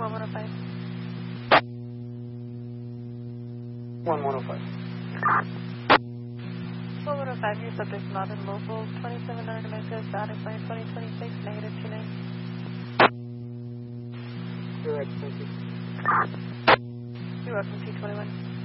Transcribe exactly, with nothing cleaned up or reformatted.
one one oh five. one one oh five. one one oh five, your subject Modern Local twenty-seven hundred America, status line twenty twenty-six, negative two nine. Correct, thank you. You're welcome, T twenty-one.